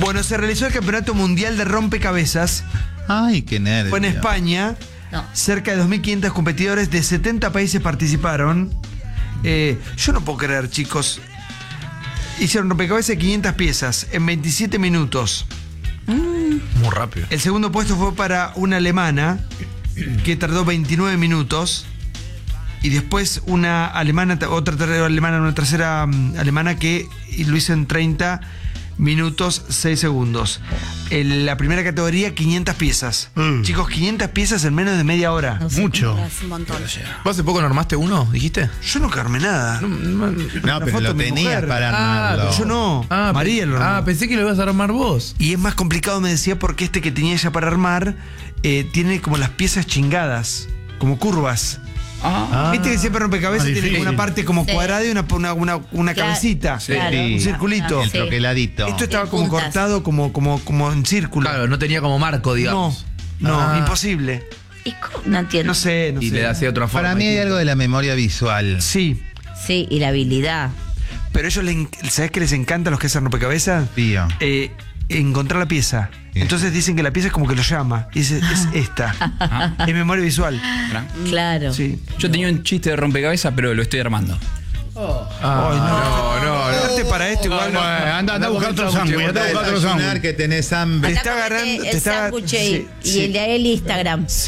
Bueno, se realizó el Campeonato Mundial de Rompecabezas. Ay, qué nervio. Fue en España. No. Cerca de 2.500 competidores de 70 países participaron. Yo no puedo creer, chicos. Hicieron rompecabezas de 500 piezas en 27 minutos. Muy rápido. El segundo puesto fue para una alemana que tardó 29 minutos. Y después una alemana, otra alemana, una tercera alemana que lo hizo en 30 minutos 6 segundos. En la primera categoría, 500 piezas. Chicos, 500 piezas en menos de media hora. No sé, Mucho. es un montón. ¿Vos hace poco no armaste uno, dijiste? Yo no armé nada. No, La pero foto lo de mi tenías mujer. para armarlo. Yo no. María lo armó. pensé que lo ibas a armar vos. Y es más complicado, me decía, porque este que tenía ella para armar tiene como las piezas chingadas, como curvas. Viste que siempre rompecabezas tiene difícil. como una parte como Sí. cuadrada y una Claro, cabecita. claro. Un circulito. El Sí. troqueladito. Esto estaba como puntas. cortado como en círculo. Claro, no tenía como marco, No, digamos. no, imposible. ¿Y cómo? No entiendo. No sé. Y le hacía otra forma. Para mí hay algo de la memoria visual. Sí, Sí, y la habilidad. pero ellos, ¿sabés qué les encanta a los que hacen rompecabezas? Tío. Encontrar la pieza. Sí. Entonces dicen que la pieza es como que lo llama. Y dice, es esta. Es memoria visual. Claro. Sí. Yo tenía un chiste de rompecabezas, pero lo estoy armando. Ay, no. Date para esto igual. Anda a buscar otro sándwich. Anda a buscar otro Desayunar sándwich. que tenés hambre. Te está Acá agarrando- ponete te el está- sándwich sí, y sí. el de el Instagram.